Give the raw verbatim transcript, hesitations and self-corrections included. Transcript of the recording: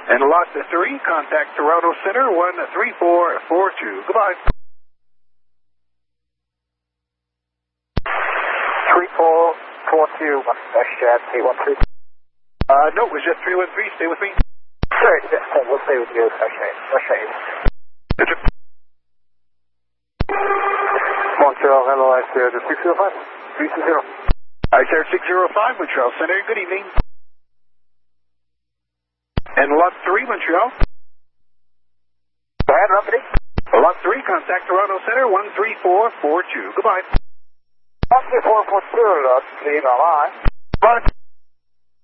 And lot three, contact Toronto Center, one three four four two. Goodbye. three four four two, dash jet three one three. Uh, no, it was just three one three. Stay with me. Sure, we'll stay with you. Okay, okay. Montreal, hello, I C R six zero five, three two zero. I C R six zero five, Montreal Center, good evening. And lot three, Montreal. Go ahead, Rumpity. Lot three, contact Toronto Center, one three four four two. Goodbye. one three four four two, lot three, bye-bye.